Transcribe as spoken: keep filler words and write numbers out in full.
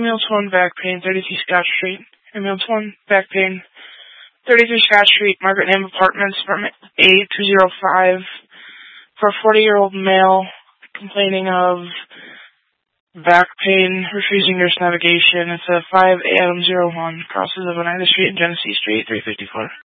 Ambulance one, back pain, thirty-three Scott Street. Ambulance one, back pain, thirty-three Scott Street, Margaret Name Apartments, apartment A two oh five, for a forty-year-old male complaining of back pain, refusing nurse navigation. It's a five A M zero one, crosses of Oneida Street and Genesee Street, three fifty-four.